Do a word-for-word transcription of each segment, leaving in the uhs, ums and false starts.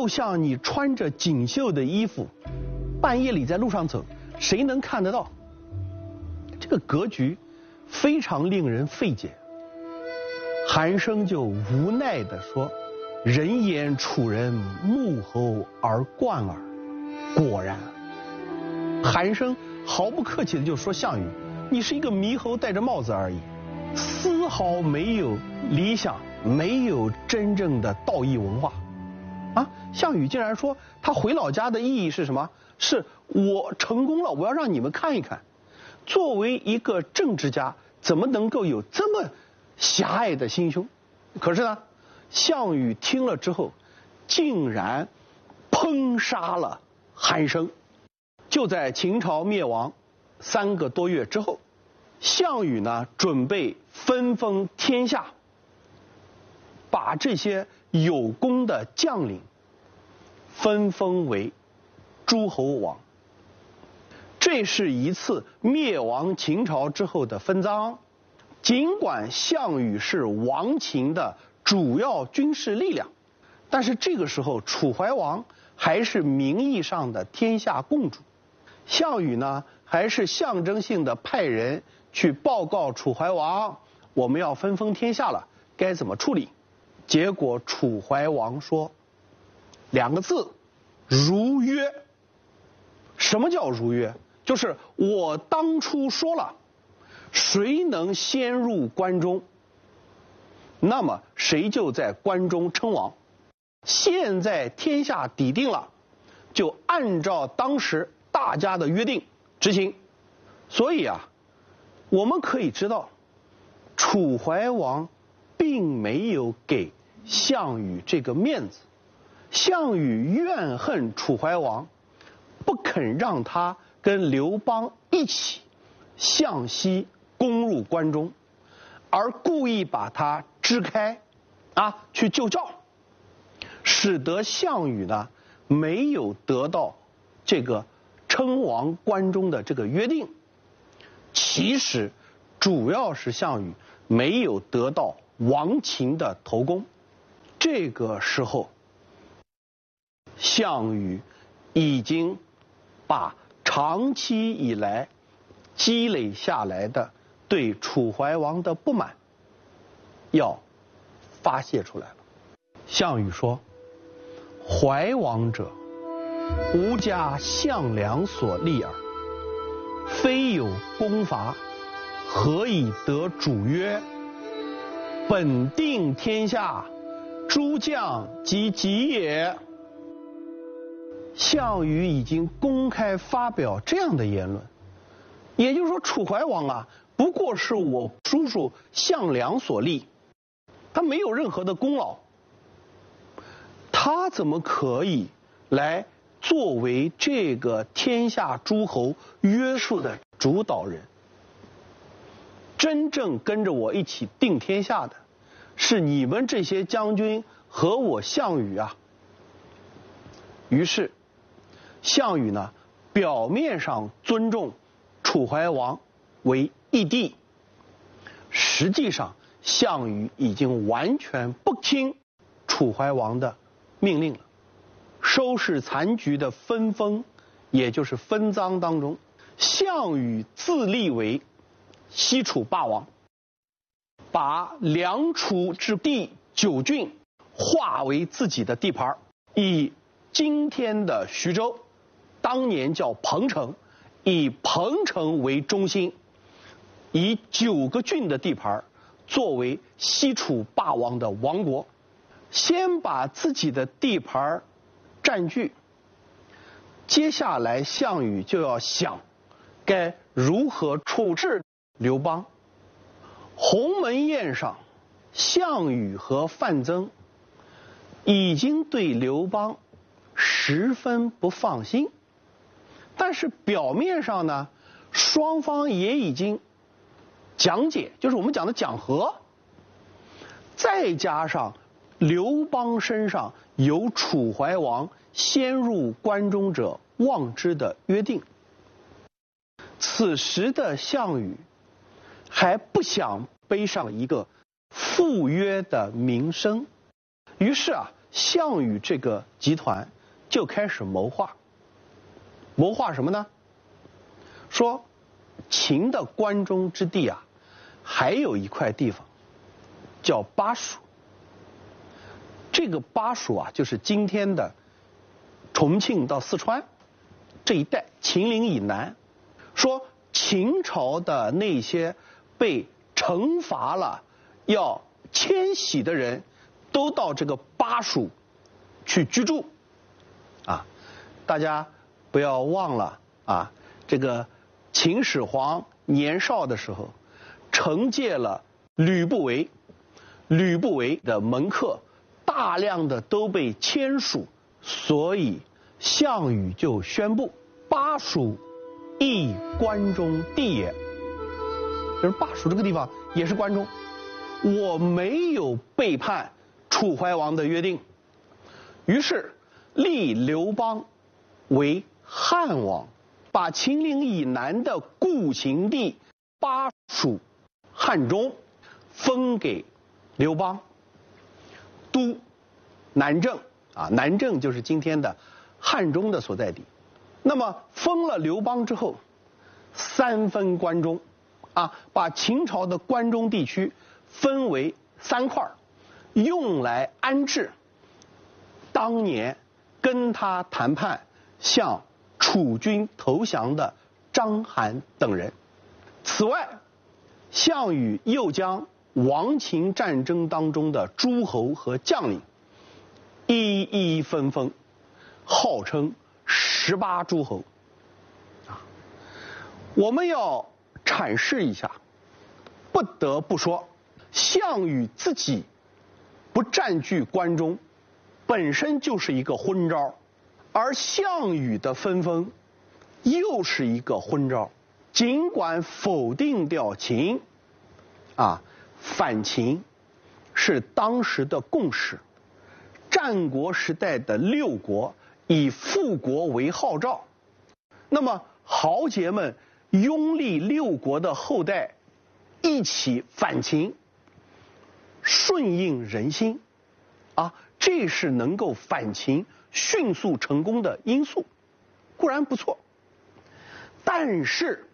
就像你穿着锦绣的衣服，半夜里在路上走，谁能看得到？这个格局非常令人费解。韩生就无奈地说：“人言楚人目猴而冠耳。”果然，韩生毫不客气地就说：“项羽，你是一个猕猴戴着帽子而已，丝毫没有理想，没有真正的道义文化。”啊，项羽竟然说他回老家的意义是什么？是我成功了，我要让你们看一看，作为一个政治家，怎么能够有这么狭隘的心胸？可是呢，项羽听了之后，竟然烹杀了韩生。就在秦朝灭亡三个多月之后，项羽呢准备分封天下，把这些有功的将领分封为诸侯王。这是一次灭亡秦朝之后的分赃。尽管项羽是亡秦的主要军事力量，但是这个时候楚怀王还是名义上的天下共主。项羽呢还是象征性的派人去报告楚怀王，我们要分封天下了，该怎么处理？结果楚怀王说两个字：如约。什么叫如约？就是我当初说了，谁能先入关中，那么谁就在关中称王。现在天下底定了，就按照当时大家的约定执行。所以啊，我们可以知道，楚怀王并没有给项羽这个面子。项羽怨恨楚怀王，不肯让他跟刘邦一起向西攻入关中，而故意把他支开，啊，去救赵，使得项羽呢没有得到这个称王关中的这个约定。其实主要是项羽没有得到亡秦的头功。这个时候，项羽已经把长期以来积累下来的对楚怀王的不满要发泄出来了。项羽说：“怀王者，吾家项梁所立耳，非有功伐，何以得主曰？本定天下，诸将及己也。”项羽已经公开发表这样的言论，也就是说，楚怀王啊，不过是我叔叔项梁所立，他没有任何的功劳，他怎么可以来作为这个天下诸侯约束的主导人？真正跟着我一起定天下的是你们这些将军和我项羽啊。于是项羽呢，表面上尊重楚怀王为义帝，实际上项羽已经完全不听楚怀王的命令了。收拾残局的分封，也就是分赃当中，项羽自立为西楚霸王，把梁楚之地九郡划为自己的地盘，以今天的徐州，当年叫彭城，以彭城为中心，以九个郡的地盘作为西楚霸王的王国。先把自己的地盘占据，接下来项羽就要想该如何处置刘邦。鸿门宴上，项羽和范增已经对刘邦十分不放心，但是表面上呢，双方也已经讲解，就是我们讲的讲和，再加上刘邦身上有楚怀王先入关中者望之的约定，此时的项羽还不想背上一个赴约的名声，于是啊， 项羽这个集团就开始谋划。谋划什么呢？说秦的关中之地啊，还有一块地方叫巴蜀。这个巴蜀啊，就是今天的重庆到四川这一带，秦岭以南。说秦朝的那些被惩罚了要迁徙的人，都到这个巴蜀去居住。啊，大家不要忘了啊，这个秦始皇年少的时候惩戒了吕不韦，吕不韦的门客大量的都被迁属，所以项羽就宣布巴蜀亦关中地也，就是巴蜀这个地方也是关中，我没有背叛楚怀王的约定。于是立刘邦为汉王，把秦岭以南的故秦地巴蜀汉中分给刘邦，都南郑啊，南郑就是今天的汉中的所在地。那么封了刘邦之后，三分关中啊，把秦朝的关中地区分为三块，用来安置当年跟他谈判向楚军投降的章邯等人。此外，项羽又将亡秦战争当中的诸侯和将领一一分封，号称十八诸侯。啊，我们要阐释一下，不得不说，项羽自己不占据关中，本身就是一个昏招，而项羽的分封又是一个昏招。尽管否定掉秦，啊，反秦是当时的共识。战国时代的六国以复国为号召，那么豪杰们拥立六国的后代一起反秦，顺应人心，啊，这是能够反秦迅速成功的因素，固然不错。但是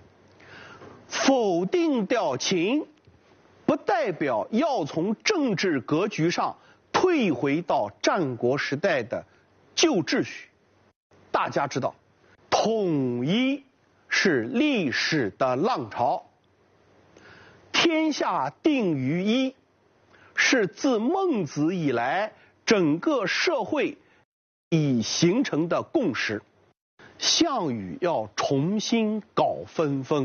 否定掉秦，不代表要从政治格局上退回到战国时代的旧秩序。大家知道，统一是历史的浪潮，天下定于一是自孟子以来整个社会已形成的共识。项羽要重新搞分封，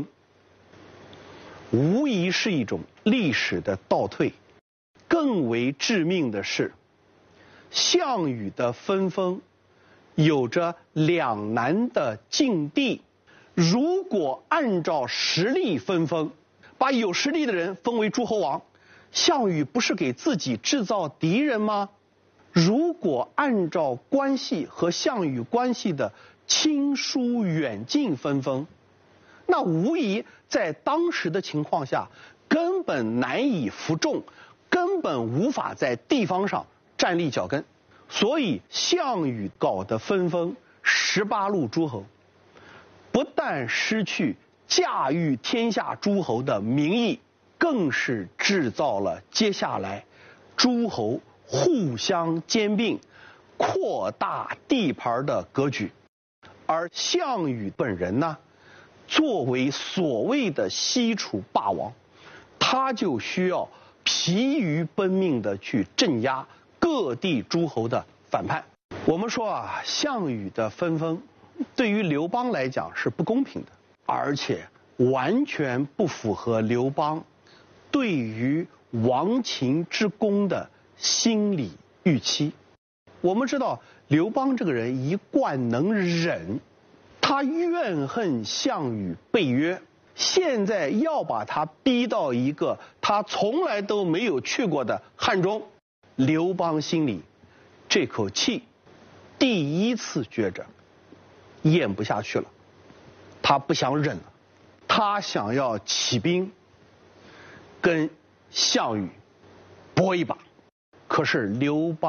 无疑是一种历史的倒退。更为致命的是，项羽的分封有着两难的境地。如果按照实力分封，把有实力的人封为诸侯王，项羽不是给自己制造敌人吗？如果按照关系和项羽关系的亲疏远近分封，那无疑在当时的情况下根本难以服众，根本无法在地方上站立脚跟。所以项羽搞的分封十八路诸侯，不但失去驾驭天下诸侯的名义，更是制造了接下来诸侯互相兼并、扩大地盘的格局。而项羽本人呢，作为所谓的西楚霸王，他就需要疲于奔命的去镇压各地诸侯的反叛。我们说啊，项羽的分封对于刘邦来讲是不公平的，而且完全不符合刘邦对于亡秦之功的心理预期。我们知道刘邦这个人一贯能忍，他怨恨项羽背约，现在要把他逼到一个他从来都没有去过的汉中，刘邦心里这口气第一次觉着咽不下去了，他不想忍了，他想要起兵跟项羽搏一把。可是刘邦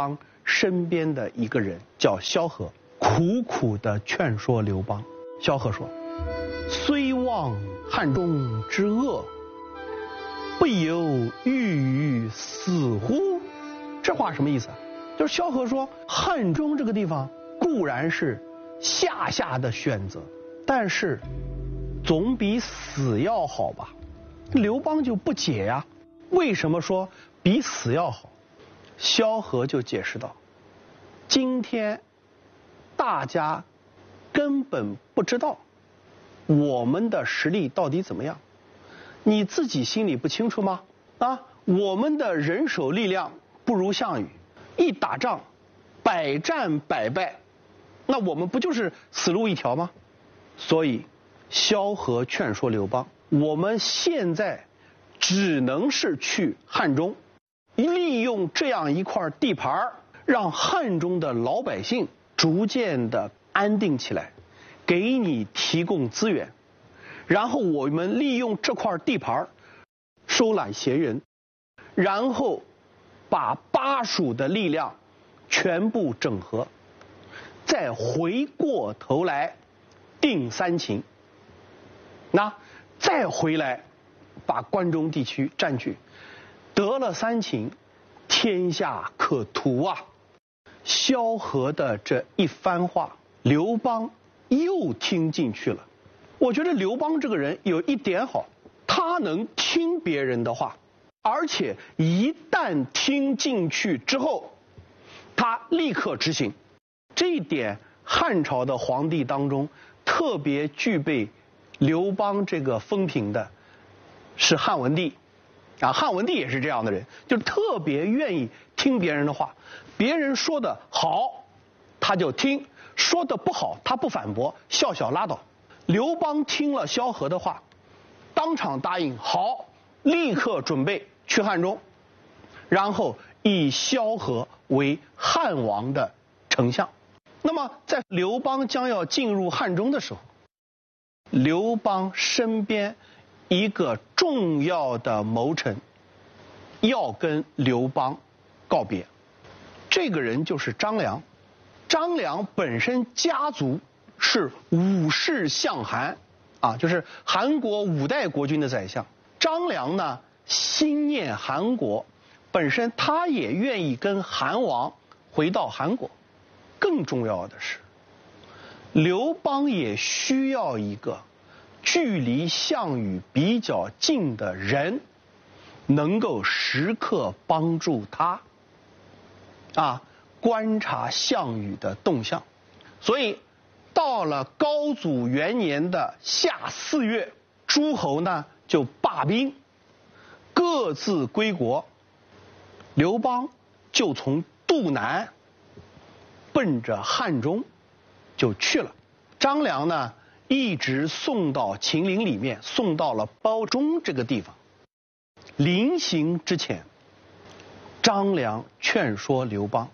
身边的一个人叫萧何，苦苦地劝说刘邦。萧何说：“虽望汉中之恶，不由郁郁死乎？”这话什么意思啊？就是萧何说，汉中这个地方固然是下下的选择，但是总比死要好吧？刘邦就不解呀，为什么说比死要好？萧何就解释道：今天大家根本不知道我们的实力到底怎么样，你自己心里不清楚吗？啊，我们的人手力量不如项羽，一打仗百战百败，那我们不就是死路一条吗？所以萧何劝说刘邦，我们现在只能是去汉中，利用这样一块地盘，让汉中的老百姓逐渐的安定起来，给你提供资源，然后我们利用这块地盘收揽贤人，然后把巴蜀的力量全部整合，再回过头来定三秦，那再回来把关中地区占据，得了三秦，天下可图啊！萧何的这一番话，刘邦又听进去了。我觉得刘邦这个人有一点好，他能听别人的话，而且一旦听进去之后，他立刻执行。这一点汉朝的皇帝当中特别具备刘邦这个风评的是汉文帝啊，汉文帝也是这样的人，就特别愿意听别人的话，别人说的好他就听，说的不好他不反驳，笑笑拉倒。刘邦听了萧何的话，当场答应好，立刻准备去汉中，然后以萧何为汉王的丞相。那么在刘邦将要进入汉中的时候，刘邦身边一个重要的谋臣要跟刘邦告别，这个人就是张良。张良本身家族是五世相韩啊，就是韩国五代国君的宰相。张良呢，心念韩国，本身他也愿意跟韩王回到韩国。更重要的是，刘邦也需要一个距离项羽比较近的人，能够时刻帮助他啊观察项羽的动向。所以到了高祖元年的夏四月，诸侯呢就罢兵，各自归国。刘邦就从渡南奔着汉中就去了。张良呢一直送到秦岭里面，送到了褒中这个地方。临行之前，张良劝说刘邦，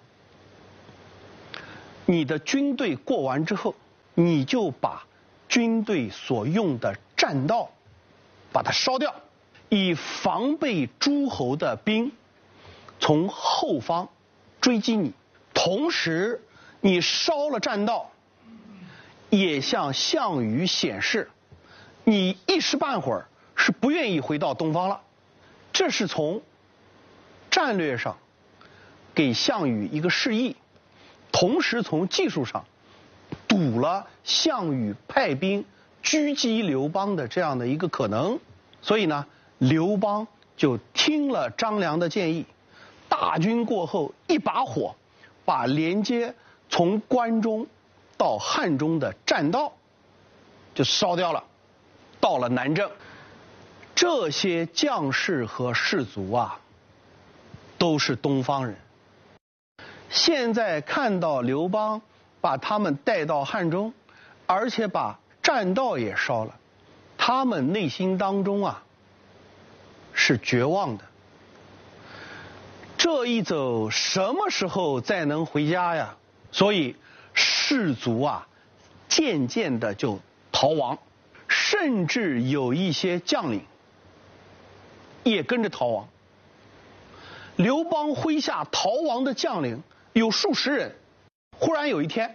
你的军队过完之后，你就把军队所用的栈道把它烧掉，以防备诸侯的兵从后方追击你。同时你烧了栈道，也向项羽显示你一时半会儿是不愿意回到东方了。这是从战略上给项羽一个示意，同时从技术上堵了项羽派兵狙击刘邦的这样的一个可能。所以呢，刘邦就听了张良的建议，大军过后一把火把连接从关中到汉中的栈道就烧掉了，到了南郑。这些将士和士卒啊，都是东方人。现在看到刘邦把他们带到汉中，而且把栈道也烧了，他们内心当中啊是绝望的。这一走什么时候再能回家呀？所以士卒啊渐渐的就逃亡，甚至有一些将领也跟着逃亡。刘邦麾下逃亡的将领有数十人，忽然有一天